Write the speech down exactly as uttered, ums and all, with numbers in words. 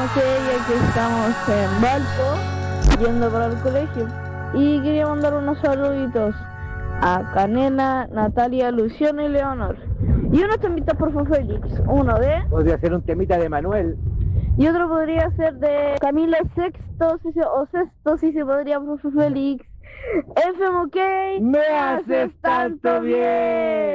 F M K, ya que estamos en Valpo, yendo para el colegio. Y quería mandar unos saluditos a Canela, Natalia, Luciano y Leonor. Y unos temitas por Fue Félix. Uno de... Podría ser un temita de Manuel. Y otro podría ser de Camila Sexto, si se, o Sexto, si se podría por Fue Félix. F M K, ¡Me haces tanto bien!